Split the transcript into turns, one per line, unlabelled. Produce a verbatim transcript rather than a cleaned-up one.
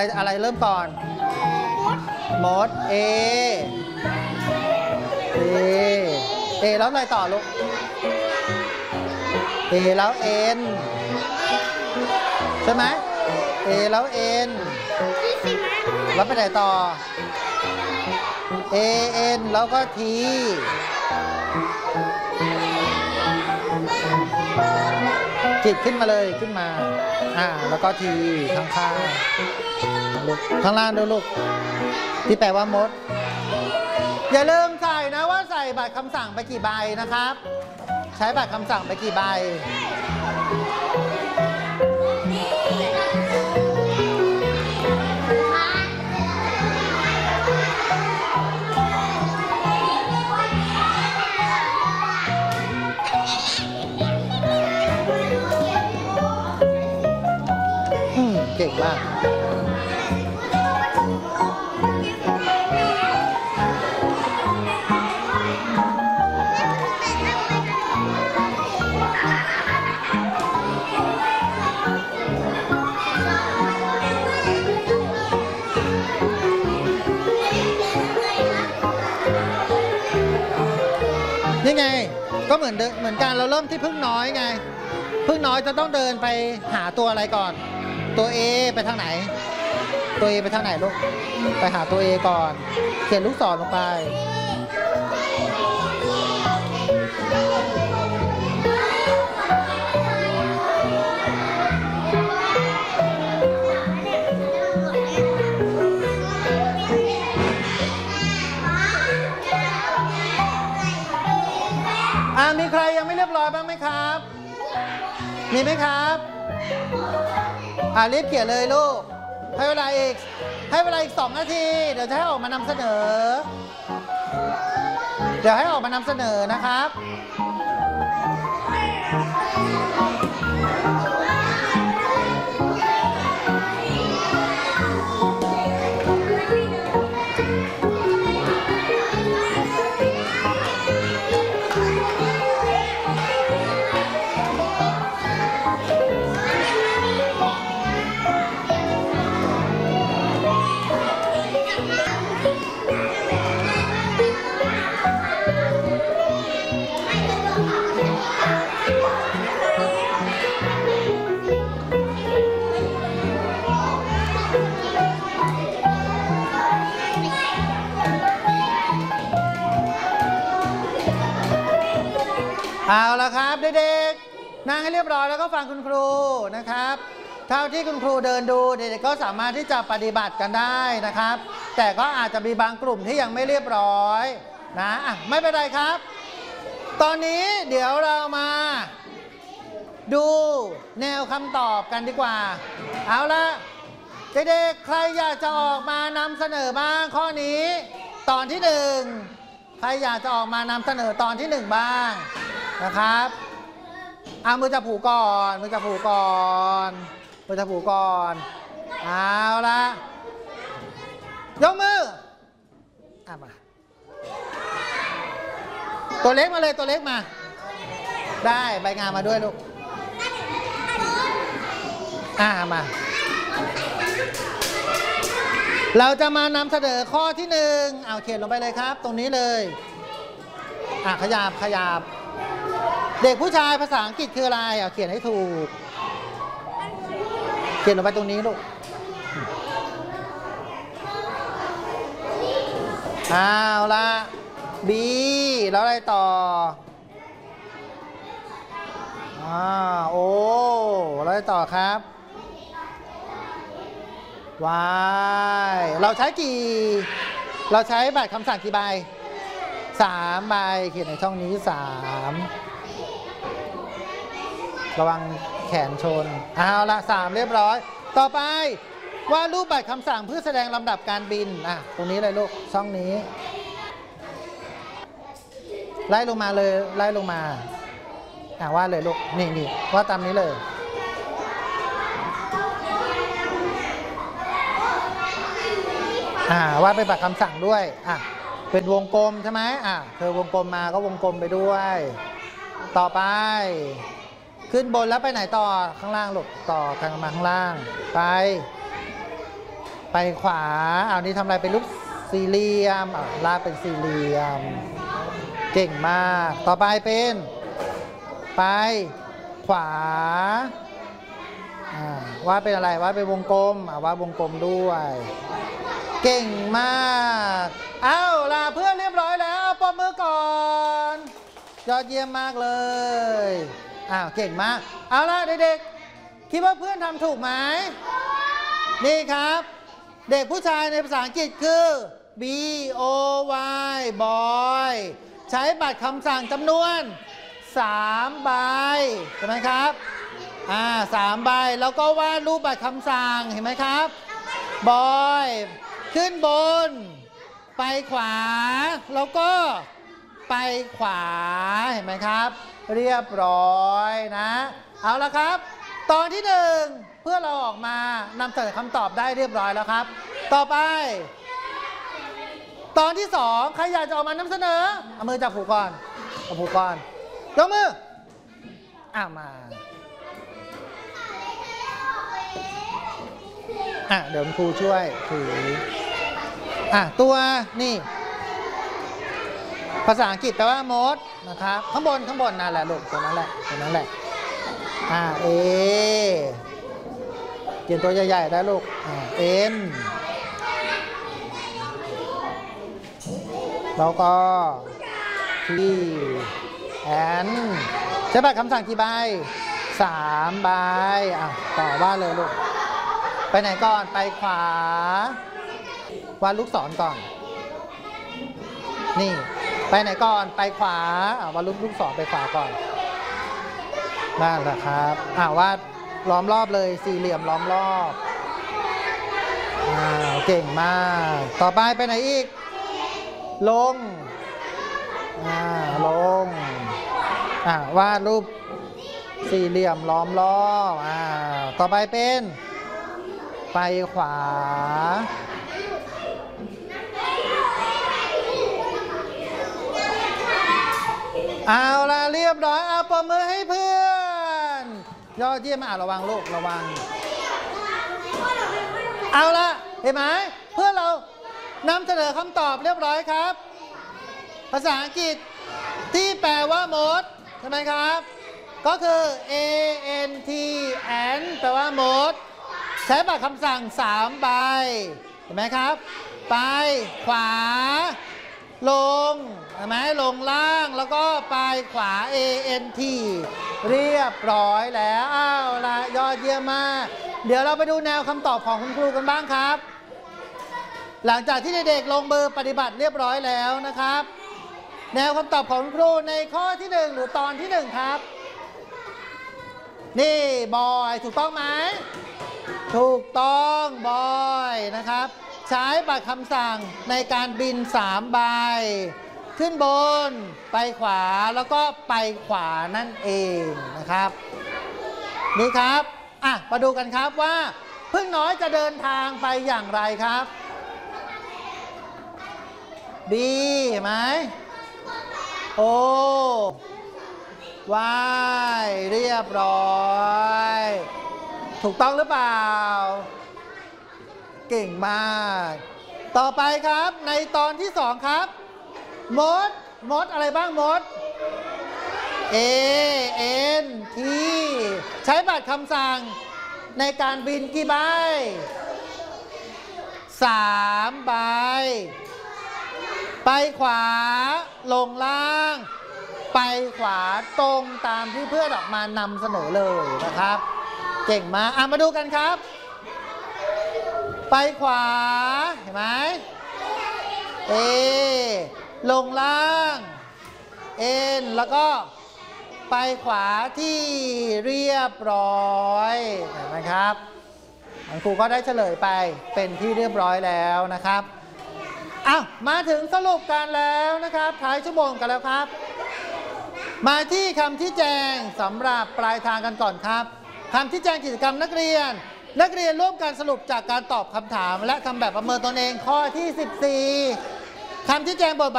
อะไรอะไรเริ่มก่อนมด A A A แล้วอะไรต่อลูก A แล้ว N ใช่ไหม A แล้ว N แล้วไปไหนต่อ A N แล้วก็ T จิตขึ้นมาเลยขึ้นมาอ่าแล้วก็ T ข้างข้างลูกข้างล่างด้วยลูกที่แปลว่ามดอย่าลืมใส่นะว่าใส่บัตรคำสั่งไปกี่ใบนะครับใช้บัตรคำสั่งไปกี่ใบเก่งมากนี่ไงก็เหมือนเหมือนกันเราเริ่มที่พึ่งน้อยไงพึ่งน้อยจะต้องเดินไปหาตัวอะไรก่อนตัว A ไปทางไหนตัว A ไปทางไหนลูกไปหาตัว A ก่อนเขียนลูกศรลงไปอ่ามีใครยังไม่เรียบร้อยบ้างไหมครับมีไหมครับอ่ารีบเขียนเลยลูกให้เวลาอีกให้เวลาอีกสองนาทีเดี๋ยวจะให้ออกมานำเสนอเดี๋ยวให้ออกมานำเสนอนะครับเอาละครับเด็กๆนั่งให้เรียบร้อยแล้วก็ฟังคุณครูนะครับเท่าที่คุณครูเดินดูเด็กๆก็สามารถที่จะปฏิบัติกันได้นะครับแต่ก็อาจจะมีบางกลุ่มที่ยังไม่เรียบร้อยนะอ่ะไม่เป็นไรครับตอนนี้เดี๋ยวเรามาดูแนวคำตอบกันดีกว่าเอาละเด็กๆใครอยากจะออกมานำเสนอบ้างข้อนี้ตอนที่หนึ่งใครอยากจะออกมานำเสนอตอนที่หนึ่งบ้างนะครับเอามือจับผูก่อนมือจับผูก่อนมือจับผูก่อนเอาละยกมืออ่ะมาตัวเล็กมาเลยตัวเล็กมาได้ใบงานมาด้วยลูกอ่ะมาเราจะมานำเสนอข้อที่หนึ่งเอาเขียนลงไปเลยครับตรงนี้เลยอ่ะขยับขยับเด็กผู้ชายภาษาอังกฤษคืออะไรเอาเขียนให้ถูกเขียนลงไปตรงนี้ลูกเอาละ B แล้วอะไรต่ออ่าโอ้แล้วอะไรต่อครับ Y เราใช้กี่เราใช้บัตรคำสั่งกี่ใบสามใบเขียนในช่องนี้สามระวังแขนชนเอาละสามเรียบร้อยต่อไปวาดรูปบัตรคำสั่งเพื่อแสดงลำดับการบินอ่ะตรงนี้เลยลูกช่องนี้ไล่ลงมาเลยไล่ลงมาอ่ะวาดเลยลูกนี่นี่วาดตามนี้เลยอ่าวาดเป็นบัตรคำสั่งด้วยอ่ะเป็นวงกลมใช่ไหมอ่ะเธอวงกลมมาก็วงกลมไปด้วยต่อไปขึ้นบนแล้วไปไหนต่อข้างล่างลูกต่อกันมาข้างล่างไปไปขวาเอานี้ทำอะไรเป็นรูปสี่เหลี่ยมอ่ะลากเป็นสี่เหลี่ยมเก่งมากต่อไปเป็นไปขวาวาดเป็นอะไรวาดเป็นวงกลมวาดวงกลมด้วยเก่งมากอ้าวลาเพื่อนเรียบร้อยแล้วปรบมือก่อนยอดเยี่ยมมากเลยอ้าวเก่งมากเอาล่ะเด็กๆคิดว่าเพื่อนทำถูกไหมนี่ครับเด็กผู้ชายในภาษาอังกฤษคือ B O Y boy ใช้บัตรคำสั่งจำนวนสามใบใช่ไหมครับอ่าสามใบแล้วก็วาดรูปบัตรคำสั่งเห็นไหมครับบอยขึ้นบนไปขวาแล้วก็ไปขวาเห็นไหมครับเรียบร้อยนะเอาละครับตอนที่หนึ่งเพื่อเราออกมานำเสนอคำตอบได้เรียบร้อยแล้วครับต่อไปตอนที่สองใครอยากจะออกมานำเสนอเอามือจับผูกก่อนเอาผูกก่อนยกมืออ่ะมาอ่ะเดี๋ยวครูช่วยถืออ่ะตัวนี่ภาษาอังกฤษแปลว่ามดนะครับข้างบนข้างบนนั่นแหละลูกตัวนั้นแหละตัวนั้นแหละอ่าเอเขียนตัวใหญ่ๆได้ลูกอ่าเอ็นแล้วก็ทีแอนใช้บัตรคำสั่งกี่ใบสามใบอ่ะต่อบ้านเลยลูกไปไหนก่อนไปขวาวาดลูกศรก่อนนี่ไปไหนก่อนไปขวาอ่าวาดลูกลูกศรไปขวาก่อนนั่นแหละครับอ่าวาดล้อมรอบเลยสี่เหลี่ยมล้อมรอบอ่าเก่งมากต่อไปไปไหนอีกลงอ่าลงอ่าวาดรูปสี่เหลี่ยมล้อมรอบอ่าต่อไปเป็นไปขวาเอาละเรียบร้อยเอาปรบมือให้เพื่อนยอดเยี่ยมอ่ะระวังลูกระวังเอาละเห็นไหมเพื่อนเรานำเสนอคำตอบเรียบร้อยครับภาษาอังกฤษที่แปลว่ามดใช่ไหมครับก็คือ A N T N แปลว่ามดใช้บัตรคำสั่งสามใบเห็นไหมครับไปขวาลงเห็นไหมลงล่างแล้วก็ไปขวา A N T เรียบร้อยแล้วอ้าวละยอดเยี่ยมมากเดี๋ยวเราไปดูแนวคำตอบของคุณครูกันบ้างครับหลังจากที่เด็กๆลงมือปฏิบัติเรียบร้อยแล้วนะครับแนวคำตอบของคุณครูในข้อที่หนึ่งหรือตอนที่หนึ่งครับนี่บอยถูกต้องไหมถูกต้องบอยนะครับใช้บัตรคำสั่งในการบินสามใบขึ้นบนไปขวาแล้วก็ไปขวานั่นเองนะครับนี่ครับอ่ะมาดูกันครับว่าพึ่งน้อยจะเดินทางไปอย่างไรครับดีเห็นไหมโอวายเรียบร้อยถูกต้องหรือเปล่าเก่งมากต่อไปครับในตอนที่สองครับมดมดอะไรบ้างมด A N T ใช้บัตรคำสั่งในการบินกี่ใบสามใบไปขวาลงล่างไปขวาตรงตามที่เพื่อนออกมานำเสนอเลยนะครับเก่งมากอ่ะมาดูกันครับไปขวาเห็นไหมเอลงล่างเอ็นแล้วก็ไปขวาที่เรียบร้อยเห็นไหมครับครูก็ได้เฉลยไปเป็นที่เรียบร้อยแล้วนะครับอ้าวมาถึงสรุปกันแล้วนะครับท้ายชั่วโมงกันแล้วครับมาที่คำที่แจงสำหรับปลายทางกันก่อนครับคำที่แจงกิจกรรมนักเรียนนักเรียนร่วมกันสรุปจากการตอบคำถามและทำแบบประเมินตนเองข้อที่สิบสี่คำที่แจงบทบาท